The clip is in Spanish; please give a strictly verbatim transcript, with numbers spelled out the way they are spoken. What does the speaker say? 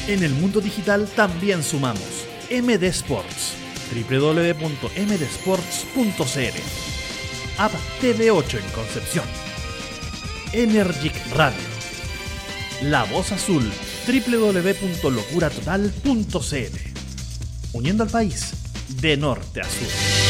En el mundo digital también sumamos M D Sports, doble u doble u doble u punto m d sports punto c l, App T V ocho en Concepción, Energic Radio, La Voz Azul, doble u doble u doble u punto locura total punto c l, uniendo al país de norte a sur.